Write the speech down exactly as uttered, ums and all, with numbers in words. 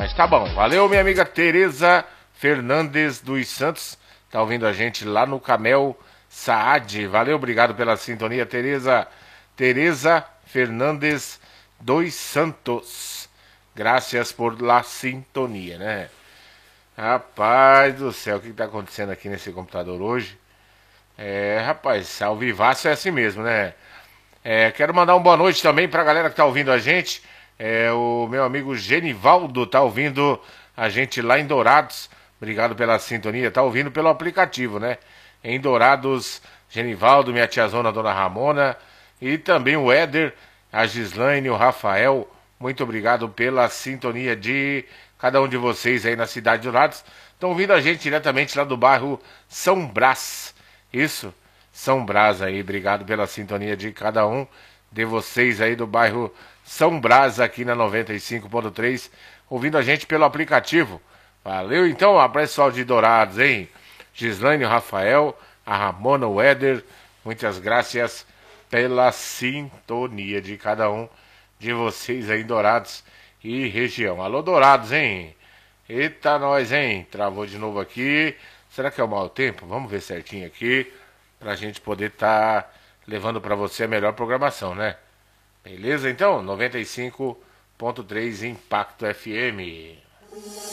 Mas tá bom. Valeu, minha amiga Tereza Fernandes dos Santos. Tá ouvindo a gente lá no Camel Saad. Valeu, obrigado pela sintonia, Tereza. Tereza Fernandes dos Santos. Graças por la sintonia, né? Rapaz do céu, o que tá acontecendo aqui nesse computador hoje? É, rapaz, ao vivaço é assim mesmo, né? É, quero mandar uma boa noite também pra galera que tá ouvindo a gente. É, o meu amigo Genivaldo tá ouvindo a gente lá em Dourados. Obrigado pela sintonia. Tá ouvindo pelo aplicativo, né? Em Dourados, Genivaldo, minha tiazona, Dona Ramona. E também o Éder, a Gislaine, o Rafael. Muito obrigado pela sintonia de cada um de vocês aí na cidade de Dourados. Estão ouvindo a gente diretamente lá do bairro São Brás. Isso, São Brás aí. Obrigado pela sintonia de cada um de vocês aí do bairro São Brás aqui na noventa e cinco ponto três. Ouvindo a gente pelo aplicativo. Valeu então, a pessoal de Dourados, hein? Gislaine, o Rafael, a Ramona, o Éder. Muitas graças pela sintonia de cada um de vocês aí em Dourados e região. Alô, Dourados, hein? Eita, nós, hein? Travou de novo aqui. Será que é o mau tempo? Vamos ver certinho aqui, pra gente poder estar tá levando pra você a melhor programação, né? Beleza, então? noventa e cinco ponto três Impacto F M.